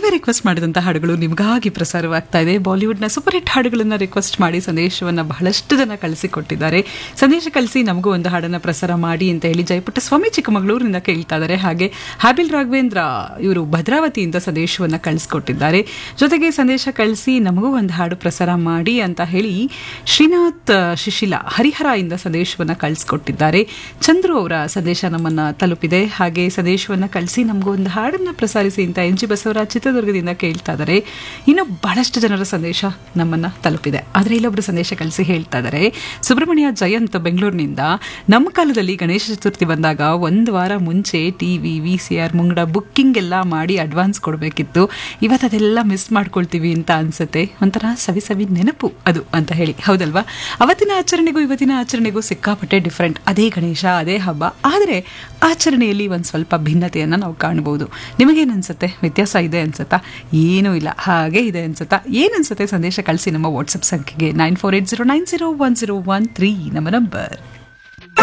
ನೀವೇ ರಿಕ್ವೆಸ್ಟ್ ಮಾಡಿದಂಥ ಹಾಡುಗಳು ನಿಮಗಾಗಿ ಪ್ರಸಾರವಾಗ್ತಾ ಇದೆ. ಬಾಲಿವುಡ್ನ ಸೂಪರ್ ಹಿಟ್ ಹಾಡುಗಳನ್ನು ರಿಕ್ವೆಸ್ಟ್ ಮಾಡಿ ಸಂದೇಶವನ್ನು ಬಹಳಷ್ಟು ಜನ ಕಳಿಸಿಕೊಟ್ಟಿದ್ದಾರೆ. ಸಂದೇಶ ಕಳಿಸಿ ನಮಗೂ ಒಂದು ಹಾಡನ್ನು ಪ್ರಸಾರ ಮಾಡಿ ಅಂತ ಹೇಳಿ ಜಯಪುಟ್ಟ ಸ್ವಾಮಿ ಚಿಕ್ಕಮಗಳೂರಿನಿಂದ ಕೇಳ್ತಾ ಇದ್ದಾರೆ. ಹಾಗೆ ಹ್ಯಾಬಿಲ್ ರಾಘವೇಂದ್ರ ಇವರು ಭದ್ರಾವತಿಯಿಂದ ಸಂದೇಶವನ್ನು ಕಳಿಸ್ಕೊಟ್ಟಿದ್ದಾರೆ. ಜೊತೆಗೆ ಸಂದೇಶ ಕಳಿಸಿ ನಮಗೂ ಒಂದು ಹಾಡು ಪ್ರಸಾರ ಮಾಡಿ ಅಂತ ಹೇಳಿ ಶ್ರೀನಾಥ್ ಶಿಶಿಲಾ ಹರಿಹರ ಇಂದ ಸಂದೇಶವನ್ನು ಕಳಿಸ್ಕೊಟ್ಟಿದ್ದಾರೆ. ಚಂದ್ರು ಅವರ ಸಂದೇಶ ನಮ್ಮನ್ನು ತಲುಪಿದೆ. ಹಾಗೆ ಸಂದೇಶವನ್ನು ಕಳಿಸಿ ನಮಗೂ ಒಂದು ಹಾಡನ್ನು ಪ್ರಸಾರಿಸಿ ಅಂತ NG ಬಸವರಾಜ್ ಚಿತ್ರದುರ್ಗದಿಂದ ಕೇಳ್ತಾ ಇದ್ದಾರೆ. ಇನ್ನು ಬಹಳಷ್ಟು ಜನರ ಸಂದೇಶ ನಮ್ಮನ್ನ ತಲುಪಿದೆ. ಆದರೆ ಇಲ್ಲೊಬ್ರು ಸಂದೇಶ ಕಳಿಸಿ ಹೇಳ್ತಾ ಇದ್ದಾರೆ, ಸುಬ್ರಹ್ಮಣ್ಯ ಜಯಂತ್ ಬೆಂಗಳೂರಿನಿಂದ, ನಮ್ಮ ಕಾಲದಲ್ಲಿ ಗಣೇಶ ಚತುರ್ಥಿ ಬಂದಾಗ ಒಂದು ವಾರ ಮುಂಚೆ TV VCR ಮುಂಗಡ ಬುಕ್ಕಿಂಗ್ ಎಲ್ಲ ಮಾಡಿ ಅಡ್ವಾನ್ಸ್ ಕೊಡಬೇಕಿತ್ತು. ಇವತ್ತು ಅದೆಲ್ಲ ಮಿಸ್ ಮಾಡ್ಕೊಳ್ತೀವಿ ಅಂತ ಅನ್ಸುತ್ತೆ. ಒಂಥರ ಸವಿ ಸವಿ ನೆನಪು ಅದು ಅಂತ ಹೇಳಿ. ಹೌದಲ್ವಾ? ಅವತ್ತಿನ ಆಚರಣೆಗೂ ಇವತ್ತಿನ ಆಚರಣೆಗೂ ಸಿಕ್ಕಾಪಟ್ಟೆ ಡಿಫ್ರೆಂಟ್. ಅದೇ ಗಣೇಶ ಅದೇ ಹಬ್ಬ, ಆದರೆ ಆಚರಣೆಯಲ್ಲಿ ಒಂದು ಸ್ವಲ್ಪ ಭಿನ್ನತೆಯನ್ನು ನಾವು ಕಾಣಬಹುದು. ನಿಮಗೇನನ್ಸುತ್ತೆ? ವ್ಯತ್ಯಾಸ ಇದೆ ಅನ್ಸುತ್ತಾ? ಏನೂ ಇಲ್ಲ, ಹಾಗೆ ಇದೆ ಅನ್ಸುತ್ತಾ? ಏನನ್ಸುತ್ತೆ? ಸಂದೇಶ ಕಳಿಸಿ ನಮ್ಮ ವಾಟ್ಸಪ್ ಸಂಖ್ಯೆಗೆ 9480901013 ನಮ್ಮ ನಂಬರ್.